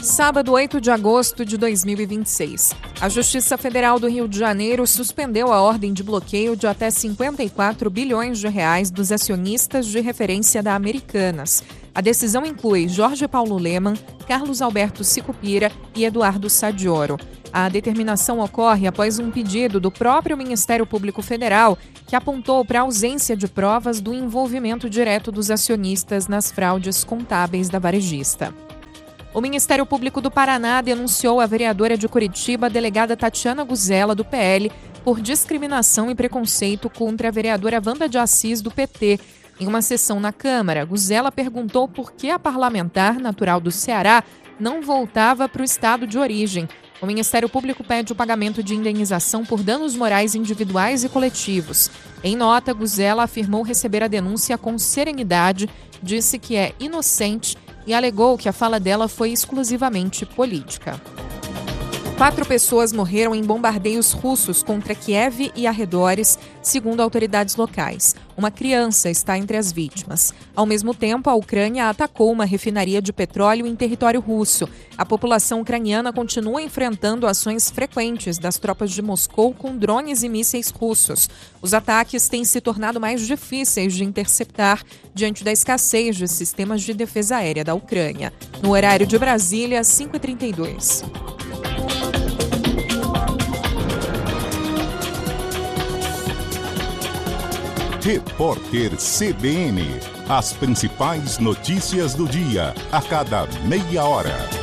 Sábado, 8 de agosto de 2026. A Justiça Federal do Rio de Janeiro suspendeu a ordem de bloqueio de até 54 bilhões de reais dos acionistas de referência da Americanas. A decisão inclui Jorge Paulo Lemann, Carlos Alberto Sicupira e Eduardo Sadioro. A determinação ocorre após um pedido do próprio Ministério Público Federal, que apontou para a ausência de provas do envolvimento direto dos acionistas nas fraudes contábeis da varejista. O Ministério Público do Paraná denunciou a vereadora de Curitiba, a delegada Tatiana Guzella, do PL, por discriminação e preconceito contra a vereadora Wanda de Assis, do PT. Em uma sessão na Câmara, Guzella perguntou por que a parlamentar natural do Ceará não voltava para o estado de origem. O Ministério Público pede o pagamento de indenização por danos morais individuais e coletivos. Em nota, Guzella afirmou receber a denúncia com serenidade, disse que é inocente e alegou que a fala dela foi exclusivamente política. 4 pessoas morreram em bombardeios russos contra Kiev e arredores, segundo autoridades locais. Uma criança está entre as vítimas. Ao mesmo tempo, a Ucrânia atacou uma refinaria de petróleo em território russo. A população ucraniana continua enfrentando ações frequentes das tropas de Moscou com drones e mísseis russos. Os ataques têm se tornado mais difíceis de interceptar diante da escassez de sistemas de defesa aérea da Ucrânia. No horário de Brasília, 5h32. Repórter CBN. As principais notícias do dia, a cada meia hora.